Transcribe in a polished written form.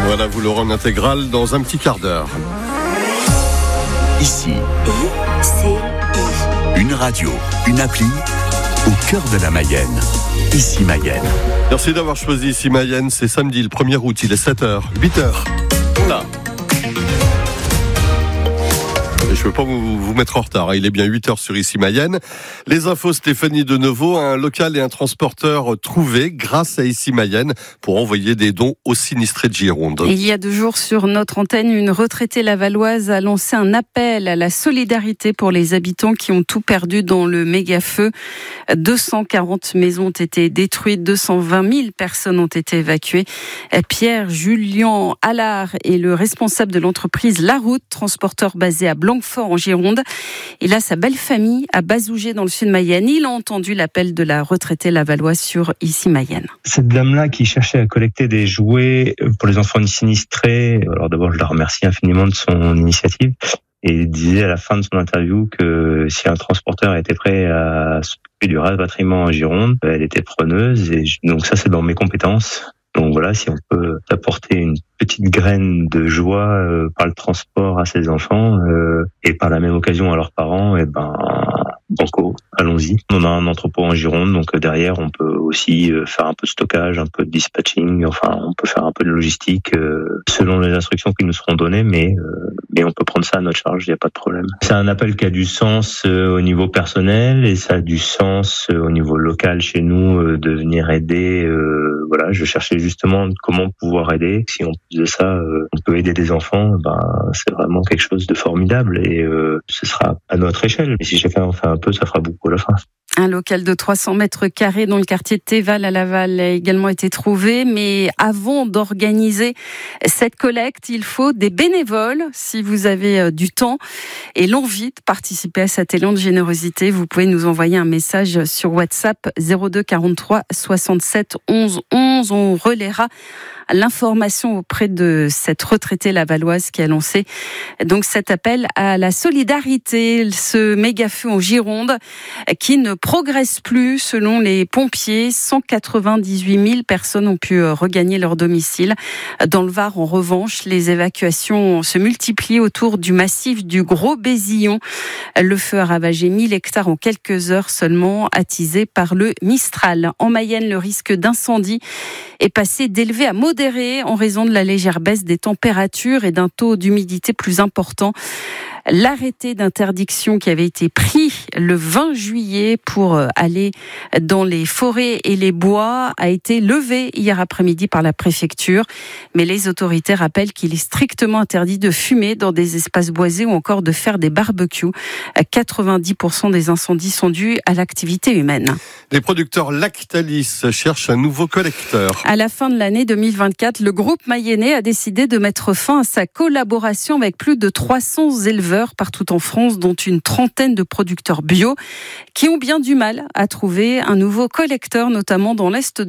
Voilà, vous l'aurez en intégrale dans un petit quart d'heure. Ici, une radio, une appli au cœur de la Mayenne. Ici Mayenne. Merci d'avoir choisi Ici Mayenne. C'est samedi le 1er août, il est 7h, 8h. Là. Je ne veux pas vous mettre en retard, il est bien 8h sur Ici Mayenne. Les infos, Stéphanie Deneveau, un local et un transporteur trouvés grâce à Ici Mayenne pour envoyer des dons aux sinistrés de Gironde. Il y a 2 jours sur notre antenne, une retraitée lavalloise a lancé un appel à la solidarité pour les habitants qui ont tout perdu dans le méga-feu. 240 maisons ont été détruites, 220 000 personnes ont été évacuées. Pierre-Julien Allard est le responsable de l'entreprise La Route, transporteur basé à Blanquefort en Gironde. Il a sa belle famille à Bazougers dans le sud de Mayenne. Il a entendu l'appel de la retraitée lavalloise sur Ici Mayenne. Cette dame-là qui cherchait à collecter des jouets pour les enfants sinistrés, alors d'abord je la remercie infiniment de son initiative, et il disait à la fin de son interview que si un transporteur était prêt à s'occuper du rapatriement en Gironde, elle était preneuse, et donc ça c'est dans mes compétences. Donc voilà, si on peut apporter une petite graine de joie par le transport à ses enfants et par la même occasion à leurs parents, et banco, allons-y. On a un entrepôt en Gironde, donc derrière on peut aussi faire un peu de stockage, un peu de dispatching, enfin on peut faire un peu de logistique selon les instructions qui nous seront données, mais on peut prendre ça à notre charge, il n'y a pas de problème. C'est un appel qui a du sens au niveau personnel et ça a du sens au niveau local chez nous de venir aider. Voilà, je cherchais justement comment pouvoir aider. Si en plus de ça, on peut aider des enfants, c'est vraiment quelque chose de formidable et ce sera à notre échelle. Et si chacun en fait un peu, ça fera beaucoup à la fin. Un local de 300 mètres carrés dans le quartier de Théval à Laval a également été trouvé. Mais avant d'organiser cette collecte, il faut des bénévoles. Si vous avez du temps et l'envie de participer à cet élan de générosité, vous pouvez nous envoyer un message sur WhatsApp 02 43 67 11 11. On relaiera l'information auprès de cette retraitée lavalloise qui a lancé donc cet appel à la solidarité. Ce méga-feu en Gironde qui ne progresse plus selon les pompiers. 198 000 personnes ont pu regagner leur domicile. Dans le Var, en revanche, les évacuations se multiplient autour du massif du Gros Bézillon. Le feu a ravagé 1000 hectares en quelques heures seulement, attisé par le Mistral. En Mayenne, le risque d'incendie est passé d'élevé à modéré en raison de la légère baisse des températures et d'un taux d'humidité plus important. L'arrêté d'interdiction qui avait été pris le 20 juillet pour aller dans les forêts et les bois a été levé hier après-midi par la préfecture. Mais les autorités rappellent qu'il est strictement interdit de fumer dans des espaces boisés ou encore de faire des barbecues. 90% des incendies sont dus à l'activité humaine. Les producteurs Lactalis cherchent un nouveau collecteur. À la fin de l'année 2024, le groupe mayennais a décidé de mettre fin à sa collaboration avec plus de 300 éleveurs partout en France, dont une trentaine de producteurs bio qui ont bien du mal à trouver un nouveau collecteur, notamment dans l'Est de